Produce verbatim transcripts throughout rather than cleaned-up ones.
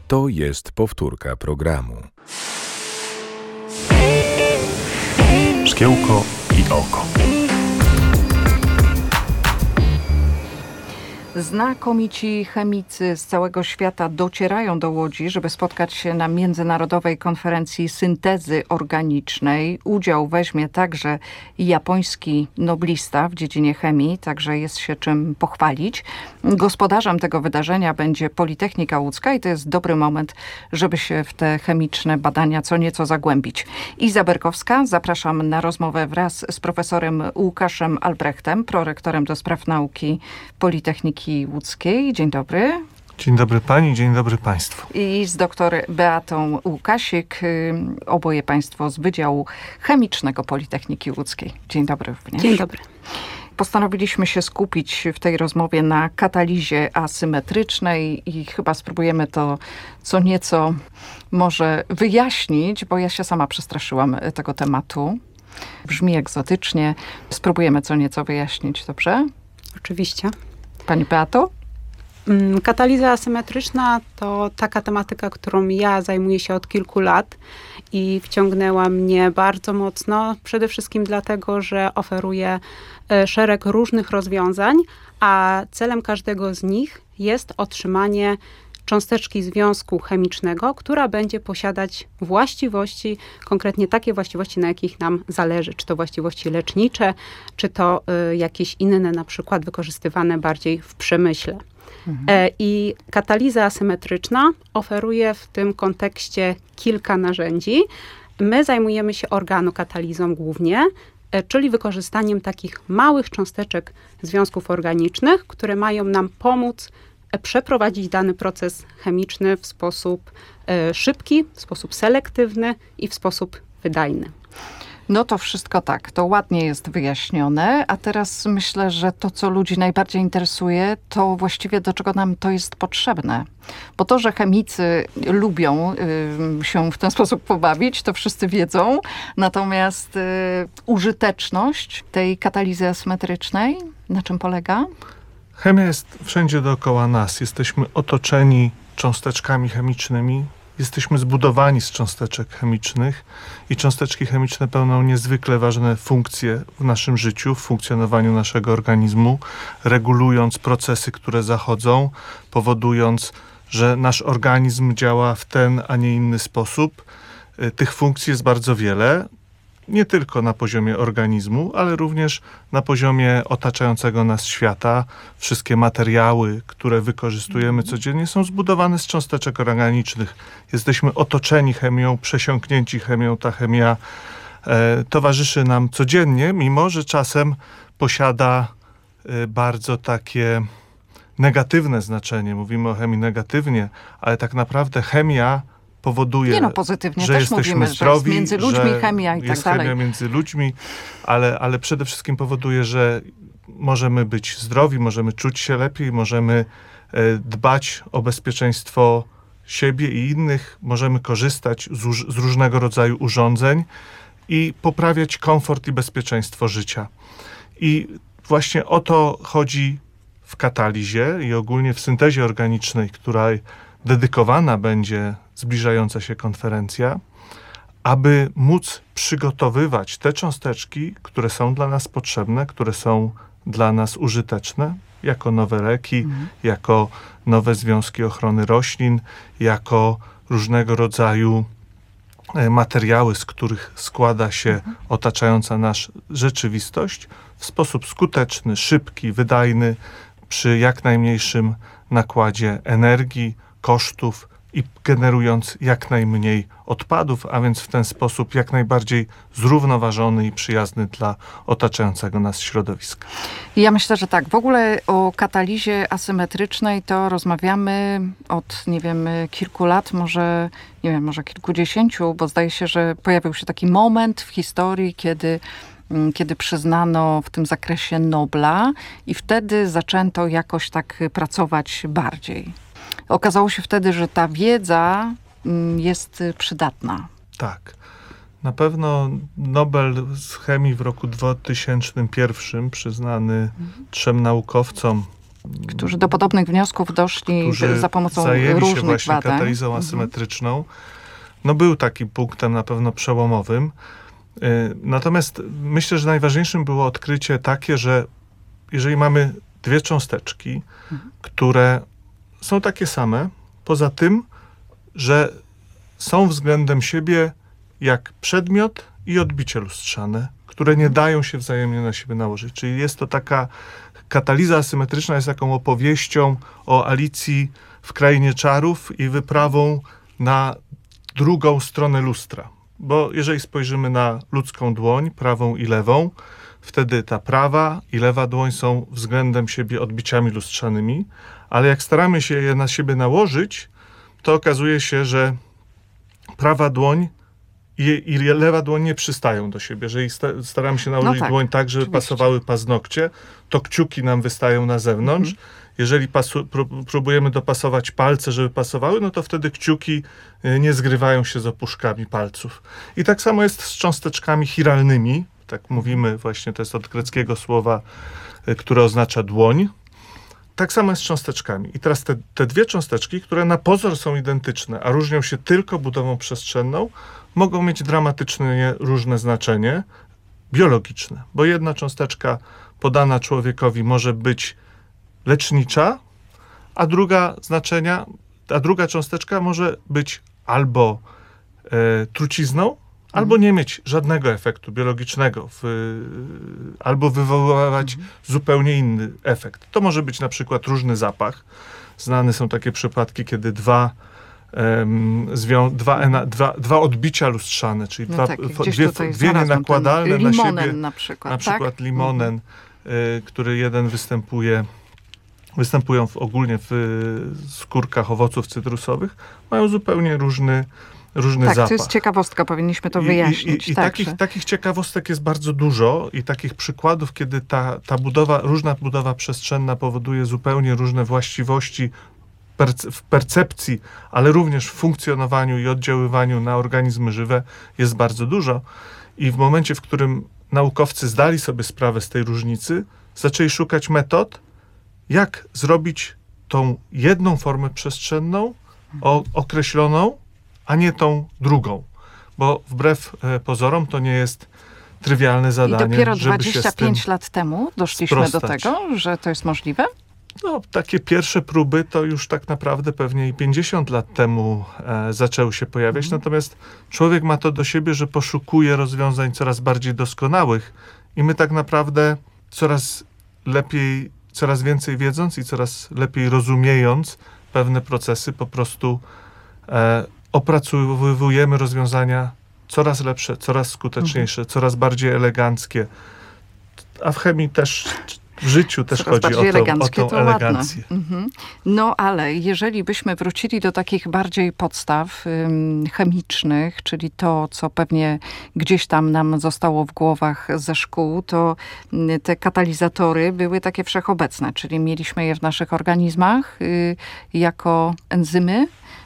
To jest powtórka programu. Szkiełko i oko. Znakomici chemicy z całego świata docierają do Łodzi, żeby spotkać się na Międzynarodowej Konferencji Syntezy Organicznej. Udział weźmie także japoński noblista w dziedzinie chemii, także jest się czym pochwalić. Gospodarzem tego wydarzenia będzie Politechnika Łódzka i to jest dobry moment, żeby się w te chemiczne badania co nieco zagłębić. Iza Berkowska, zapraszam na rozmowę wraz z profesorem Łukaszem Albrechtem, prorektorem do spraw nauki Politechniki Łódzkiej. Dzień dobry. Dzień dobry pani, dzień dobry państwu. I z doktor Beatą Łukasik, oboje państwo z Wydziału Chemicznego Politechniki Łódzkiej. Dzień dobry również. Dzień dobry. Postanowiliśmy się skupić w tej rozmowie na katalizie asymetrycznej i chyba spróbujemy to co nieco może wyjaśnić, bo ja się sama przestraszyłam tego tematu. Brzmi egzotycznie. Spróbujemy co nieco wyjaśnić, dobrze? Oczywiście. Pani Beato? Kataliza asymetryczna to taka tematyka, którą ja zajmuję się od kilku lat i wciągnęła mnie bardzo mocno. Przede wszystkim dlatego, że oferuje szereg różnych rozwiązań, a celem każdego z nich jest otrzymanie cząsteczki związku chemicznego, która będzie posiadać właściwości, konkretnie takie właściwości, na jakich nam zależy. Czy to właściwości lecznicze, czy to y, jakieś inne, na przykład wykorzystywane bardziej w przemyśle. Mhm. E, I kataliza asymetryczna oferuje w tym kontekście kilka narzędzi. My zajmujemy się organokatalizą głównie, e, czyli wykorzystaniem takich małych cząsteczek związków organicznych, które mają nam pomóc przeprowadzić dany proces chemiczny w sposób e, szybki, w sposób selektywny i w sposób wydajny. No to wszystko tak, to ładnie jest wyjaśnione, a teraz myślę, że to, co ludzi najbardziej interesuje, to właściwie do czego nam to jest potrzebne. Bo to, że chemicy lubią y, się w ten sposób pobawić, to wszyscy wiedzą, natomiast y, użyteczność tej katalizy asymetrycznej, na czym polega? Chemia jest wszędzie dookoła nas. Jesteśmy otoczeni cząsteczkami chemicznymi. Jesteśmy zbudowani z cząsteczek chemicznych i cząsteczki chemiczne pełnią niezwykle ważne funkcje w naszym życiu, w funkcjonowaniu naszego organizmu, regulując procesy, które zachodzą, powodując, że nasz organizm działa w ten, a nie inny sposób. Tych funkcji jest bardzo wiele. Nie tylko na poziomie organizmu, ale również na poziomie otaczającego nas świata. Wszystkie materiały, które wykorzystujemy codziennie, są zbudowane z cząsteczek organicznych. Jesteśmy otoczeni chemią, przesiąknięci chemią. Ta chemia e, towarzyszy nam codziennie, mimo że czasem posiada e, bardzo takie negatywne znaczenie. Mówimy o chemii negatywnie, ale tak naprawdę chemia powoduje, Nie no, pozytywnie że też jesteśmy mówimy, zdrowi, że jest między ludźmi że chemia i jest tak dalej. chemia między ludźmi, ale, ale przede wszystkim powoduje, że możemy być zdrowi, możemy czuć się lepiej, możemy e, dbać o bezpieczeństwo siebie i innych, możemy korzystać z, z różnego rodzaju urządzeń i poprawiać komfort i bezpieczeństwo życia. I właśnie o to chodzi w katalizie i ogólnie w syntezie organicznej, której dedykowana będzie zbliżająca się konferencja, aby móc przygotowywać te cząsteczki, które są dla nas potrzebne, które są dla nas użyteczne, jako nowe leki, mhm. jako nowe związki ochrony roślin, jako różnego rodzaju materiały, z których składa się mhm. otaczająca nas rzeczywistość w sposób skuteczny, szybki, wydajny, przy jak najmniejszym nakładzie energii, kosztów i generując jak najmniej odpadów, a więc w ten sposób jak najbardziej zrównoważony i przyjazny dla otaczającego nas środowiska. Ja myślę, że tak. W ogóle o katalizie asymetrycznej to rozmawiamy od, nie wiem, kilku lat, może, nie wiem, może kilkudziesięciu, bo zdaje się, że pojawił się taki moment w historii, kiedy kiedy przyznano w tym zakresie Nobla i wtedy zaczęto jakoś tak pracować bardziej. Okazało się wtedy, że ta wiedza jest przydatna. Tak. Na pewno Nobel z chemii w roku dwa tysiące pierwszym przyznany mhm. trzem naukowcom Którzy do podobnych wniosków doszli którzy za pomocą zajęli różnych się właśnie badań. katalizą asymetryczną. No był takim punktem na pewno przełomowym. Y, Natomiast myślę, że najważniejszym było odkrycie takie, że jeżeli mamy dwie cząsteczki, Mhm. które są takie same, poza tym, że są względem siebie jak przedmiot i odbicie lustrzane, które nie dają się wzajemnie na siebie nałożyć. Czyli jest to taka kataliza asymetryczna, jest taką opowieścią o Alicji w Krainie Czarów i wyprawą na drugą stronę lustra. Bo jeżeli spojrzymy na ludzką dłoń, prawą i lewą, wtedy ta prawa i lewa dłoń są względem siebie odbiciami lustrzanymi, ale jak staramy się je na siebie nałożyć, to okazuje się, że prawa dłoń i, i lewa dłoń nie przystają do siebie. Jeżeli sta, staramy się nałożyć No tak, dłoń tak, żeby oczywiście. pasowały paznokcie, to kciuki nam wystają na zewnątrz. Mhm. Jeżeli pasu, pró, próbujemy dopasować palce, żeby pasowały, no to wtedy kciuki y, nie zgrywają się z opuszkami palców. I tak samo jest z cząsteczkami chiralnymi. Tak mówimy właśnie, to jest od greckiego słowa, y, które oznacza dłoń. Tak samo jest z cząsteczkami. I teraz te, te dwie cząsteczki, które na pozór są identyczne, a różnią się tylko budową przestrzenną, mogą mieć dramatycznie różne znaczenie biologiczne. Bo jedna cząsteczka podana człowiekowi może być lecznicza, a druga znaczenia, a druga cząsteczka może być albo e, trucizną, albo nie mieć żadnego efektu biologicznego, w, albo wywoływać zupełnie inny efekt. To może być na przykład różny zapach. Znane są takie przypadki, kiedy dwa, um, zwią- dwa, ena- dwa, dwa odbicia lustrzane, czyli No dwa, tak, fo- gdzieś dwie, tutaj dwie znalazłam nienakładalne ten na limonen siebie, na przykład, na przykład tak? limonen, y, który jeden występuje występują w, ogólnie w y, skórkach owoców cytrusowych, mają zupełnie różny różny Tak, zapach. to jest ciekawostka, powinniśmy to I- wyjaśnić. I, i, i tak, takich, że- takich ciekawostek jest bardzo dużo i takich przykładów, kiedy ta, ta budowa, różna budowa przestrzenna powoduje zupełnie różne właściwości perce- w percepcji, ale również w funkcjonowaniu i oddziaływaniu na organizmy żywe jest bardzo dużo. I w momencie, w którym naukowcy zdali sobie sprawę z tej różnicy, zaczęli szukać metod, jak zrobić tą jedną formę przestrzenną o, określoną, a nie tą drugą. Bo wbrew e, pozorom to nie jest trywialne I zadanie, dopiero żeby się dwadzieścia z tym... pięć lat temu doszliśmy do sprostać. tego, że to jest możliwe? No, takie pierwsze próby to już tak naprawdę pewnie i pięćdziesiąt lat temu e, zaczęły się pojawiać. Mhm. Natomiast człowiek ma to do siebie, że poszukuje rozwiązań coraz bardziej doskonałych i my tak naprawdę coraz lepiej, coraz więcej wiedząc i coraz lepiej rozumiejąc pewne procesy, po prostu e, opracowujemy rozwiązania coraz lepsze, coraz skuteczniejsze, coraz bardziej eleganckie. A w chemii też, w życiu też Coraz chodzi o, bardziej to, o eleganckie, tą to ładne. elegancję. Mhm. No ale jeżeli byśmy wrócili do takich bardziej podstaw ym, chemicznych, czyli to, co pewnie gdzieś tam nam zostało w głowach ze szkół, to y, te katalizatory były takie wszechobecne, czyli mieliśmy je w naszych organizmach y, jako enzymy,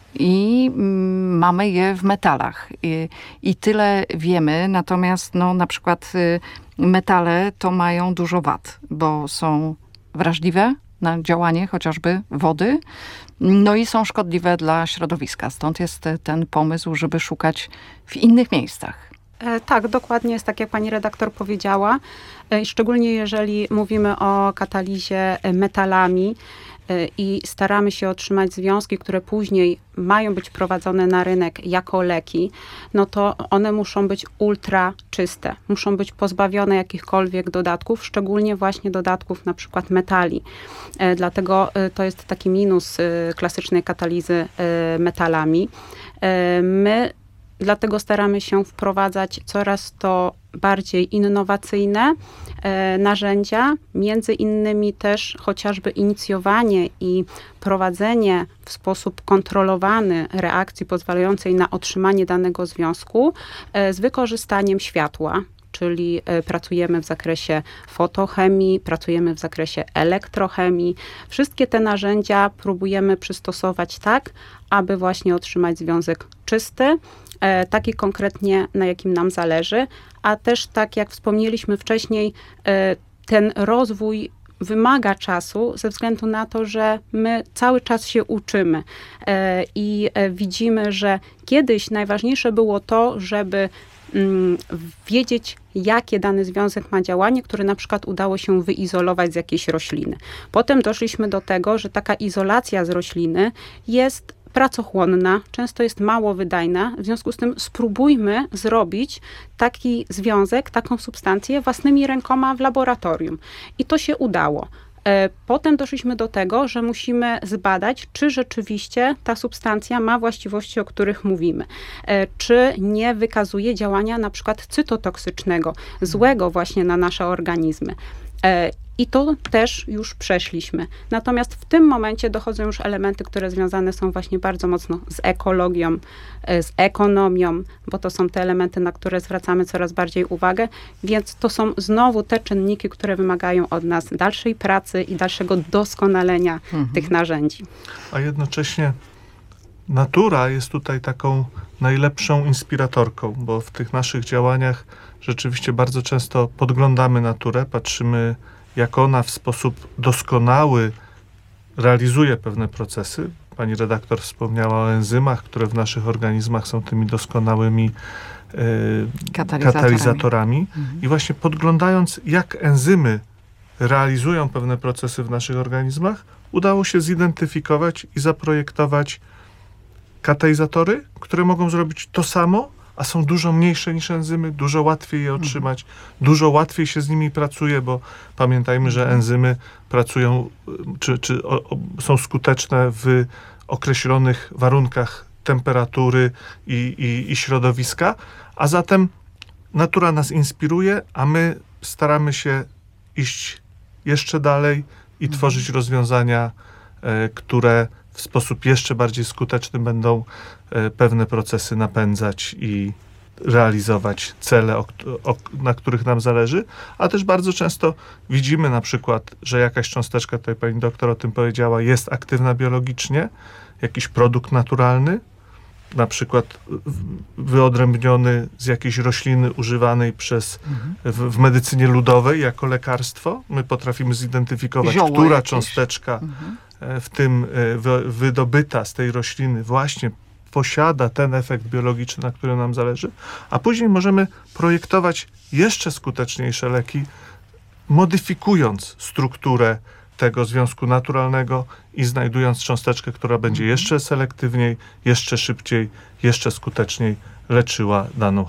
i mm, mamy je w metalach. I, I tyle wiemy, natomiast no, na przykład y, metale to mają dużo wad, bo są wrażliwe na działanie chociażby wody, no i są szkodliwe dla środowiska. Stąd jest te- ten pomysł, żeby szukać w innych miejscach. E, Tak, dokładnie jest tak, jak pani redaktor powiedziała. E, i Szczególnie jeżeli mówimy o katalizie e, metalami e, i staramy się otrzymać związki, które później mają być prowadzone na rynek jako leki, no to one muszą być ultra czyste. Muszą być pozbawione jakichkolwiek dodatków, szczególnie właśnie dodatków na przykład metali. E, Dlatego e, to jest taki minus e, klasycznej katalizy e, metalami. E, My Dlatego staramy się wprowadzać coraz to bardziej innowacyjne e, narzędzia, między innymi też chociażby inicjowanie i prowadzenie w sposób kontrolowany reakcji pozwalającej na otrzymanie danego związku e, z wykorzystaniem światła. Czyli e, pracujemy w zakresie fotochemii, pracujemy w zakresie elektrochemii. Wszystkie te narzędzia próbujemy przystosować tak, aby właśnie otrzymać związek czysty, e, taki konkretnie, na jakim nam zależy, a też tak jak wspomnieliśmy wcześniej, e, ten rozwój wymaga czasu ze względu na to, że my cały czas się uczymy e, i e, widzimy, że kiedyś najważniejsze było to, żeby mm, wiedzieć, jakie dany związek ma działanie, które na przykład udało się wyizolować z jakiejś rośliny. Potem doszliśmy do tego, że taka izolacja z rośliny jest pracochłonna, często jest mało wydajna, w związku z tym spróbujmy zrobić taki związek, taką substancję własnymi rękoma w laboratorium. I to się udało. Potem doszliśmy do tego, że musimy zbadać, czy rzeczywiście ta substancja ma właściwości, o których mówimy. Czy nie wykazuje działania na przykład cytotoksycznego, złego właśnie na nasze organizmy. I to też już przeszliśmy. Natomiast w tym momencie dochodzą już elementy, które związane są właśnie bardzo mocno z ekologią, z ekonomią, bo to są te elementy, na które zwracamy coraz bardziej uwagę, więc to są znowu te czynniki, które wymagają od nas dalszej pracy i dalszego doskonalenia mhm. tych narzędzi. A jednocześnie natura jest tutaj taką najlepszą inspiratorką, bo w tych naszych działaniach rzeczywiście bardzo często podglądamy naturę, patrzymy, jak ona w sposób doskonały realizuje pewne procesy. Pani redaktor wspomniała o enzymach, które w naszych organizmach są tymi doskonałymi e, katalizatorami. katalizatorami. Mhm. I właśnie podglądając, jak enzymy realizują pewne procesy w naszych organizmach, udało się zidentyfikować i zaprojektować katalizatory, które mogą zrobić to samo, a są dużo mniejsze niż enzymy, dużo łatwiej je otrzymać, dużo łatwiej się z nimi pracuje, bo pamiętajmy, że enzymy pracują, czy, czy o, o, są skuteczne w określonych warunkach temperatury i, i, i środowiska, a zatem natura nas inspiruje, a my staramy się iść jeszcze dalej i mhm. tworzyć rozwiązania, e, które w sposób jeszcze bardziej skuteczny będą e, pewne procesy napędzać i realizować cele, o, o, na których nam zależy, a też bardzo często widzimy na przykład, że jakaś cząsteczka, tutaj pani doktor o tym powiedziała, jest aktywna biologicznie, jakiś produkt naturalny, na przykład wyodrębniony z jakiejś rośliny używanej przez, mhm. w, w medycynie ludowej jako lekarstwo. My potrafimy zidentyfikować, Zioło która jakieś. cząsteczka Mhm. w tym wy, wydobyta z tej rośliny właśnie posiada ten efekt biologiczny, na którym nam zależy, a później możemy projektować jeszcze skuteczniejsze leki, modyfikując strukturę tego związku naturalnego i znajdując cząsteczkę, która będzie jeszcze selektywniej, jeszcze szybciej, jeszcze skuteczniej leczyła daną